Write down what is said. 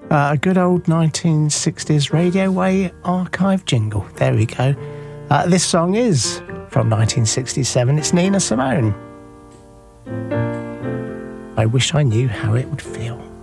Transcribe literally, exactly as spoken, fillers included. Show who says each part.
Speaker 1: Uh, a good old nineteen sixties Radio Way archive jingle. There we go. Uh, this song is from nineteen sixty-seven. It's Nina Simone. I wish I knew how it would feel.